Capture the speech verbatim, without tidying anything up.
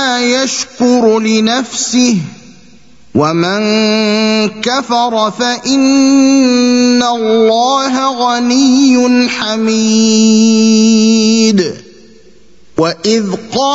يشكر لنفسه ومن كفر فإن الله غني حميد وإذ قال